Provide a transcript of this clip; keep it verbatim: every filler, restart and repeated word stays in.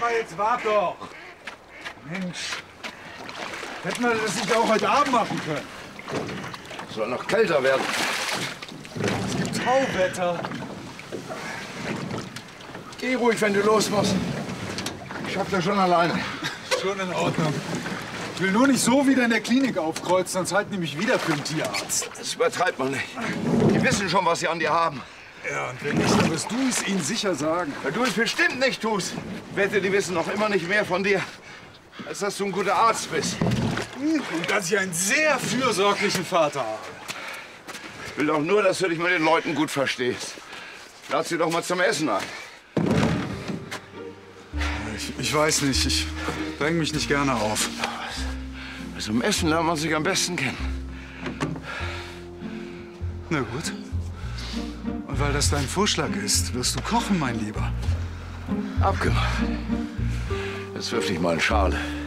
Ja, jetzt wart doch. Mensch. Hätten wir das nicht auch heute Abend machen können? Soll noch kälter werden. Es gibt Tauwetter. Geh ruhig, wenn du los musst. Ich schaff das schon alleine. Schon in Ordnung. Ich will nur nicht so wieder in der Klinik aufkreuzen, sonst halten die mich wieder für einen Tierarzt. Das übertreibt man nicht. Die wissen schon, was sie an dir haben. Ja, und wenn nicht, dann wirst du es ihnen sicher sagen. Wenn du es bestimmt nicht tust, wette, die wissen noch immer nicht mehr von dir, als dass du ein guter Arzt bist. Und dass ich einen sehr fürsorglichen Vater habe. Ich will doch nur, dass du dich mit den Leuten gut verstehst. Lad sie doch mal zum Essen ein. Ich, ich weiß nicht, ich dränge mich nicht gerne auf. Also im Essen lernt man sich am besten kennen. Na gut. Und weil das dein Vorschlag ist, wirst du kochen, mein Lieber. Abgemacht. Jetzt wirf dich mal in Schale.